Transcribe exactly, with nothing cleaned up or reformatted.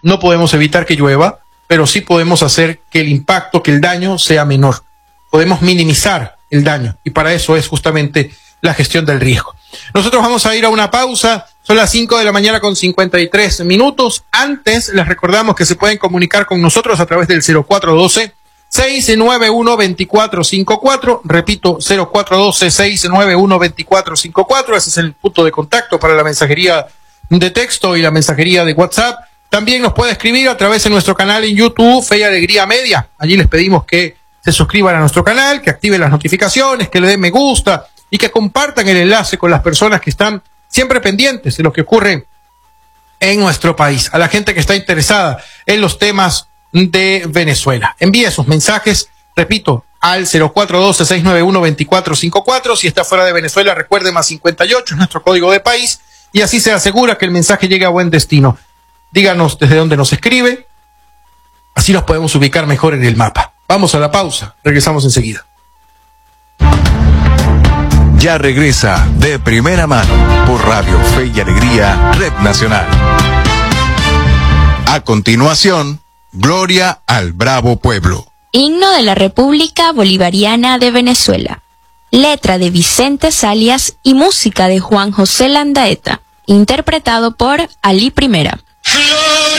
No podemos evitar que llueva, pero sí podemos hacer que el impacto, que el daño sea menor. Podemos minimizar el daño y para eso es justamente la gestión del riesgo. Nosotros vamos a ir a una pausa. Son las cinco de la mañana con cincuenta y tres minutos. Antes les recordamos que se pueden comunicar con nosotros a través del cero cuatro uno dos, seis nueve uno, dos cuatro cinco cuatro. Repito, cero cuatro uno dos, seis nueve uno, dos cuatro cinco cuatro. Ese es el punto de contacto para la mensajería de texto y la mensajería de WhatsApp. También nos puede escribir a través de nuestro canal en YouTube, Fe y Alegría Media. Allí les pedimos que se suscriban a nuestro canal, que activen las notificaciones, que le den me gusta y que compartan el enlace con las personas que están siempre pendientes de lo que ocurre en nuestro país. A la gente que está interesada en los temas de Venezuela. Envíe sus mensajes, repito, al cero cuatro uno dos, seis nueve uno, dos cuatro cinco cuatro. Si está fuera de Venezuela, recuerde más cincuenta y ocho, es nuestro código de país, y así se asegura que el mensaje llegue a buen destino. Díganos desde dónde nos escribe, así nos podemos ubicar mejor en el mapa. Vamos a la pausa, regresamos enseguida. Ya regresa De Primera Mano por Radio Fe y Alegría, Red Nacional. A continuación, Gloria al Bravo Pueblo. Himno de la República Bolivariana de Venezuela. Letra de Vicente Salias y música de Juan José Landaeta. Interpretado por Ali Primera.